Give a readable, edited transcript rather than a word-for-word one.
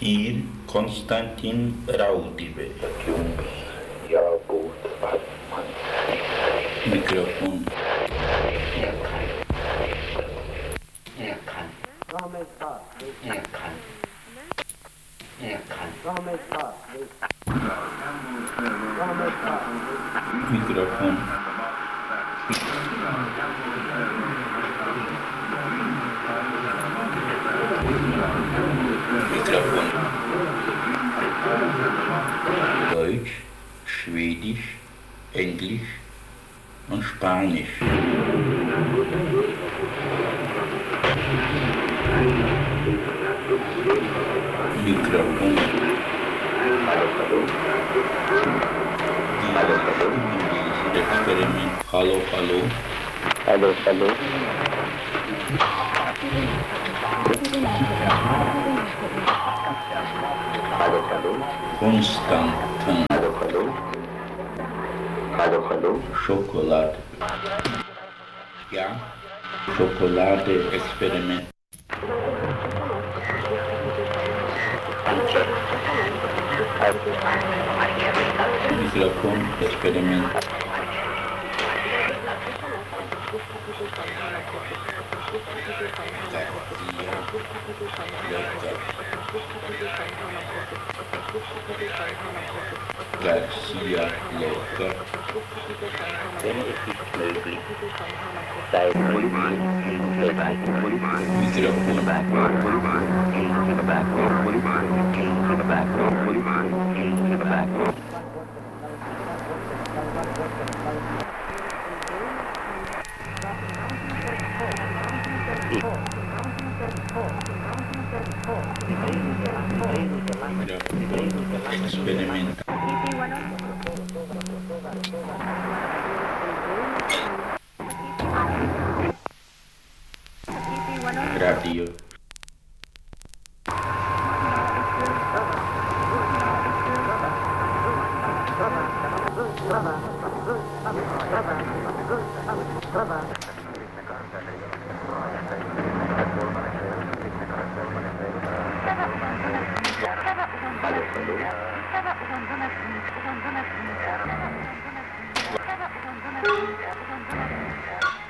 Hier Konstantin Raudive. Mikrofon. Er kann. Mikrofon. Mikrofon. Deutsch, Schwedisch, Englisch und Spanisch. Mikrofon. Experiment. Hallo, hallo. Hallo, hallo. Hallo, hallo. Konstantin. Hallo, hallo. Hallo, hallo. Schokolade. Ja. Schokolade-Experiment. Mikrofon-Experiment. Garcia lecker. Wenn es nicht möglich, sei ruhig, Experiment. Radio.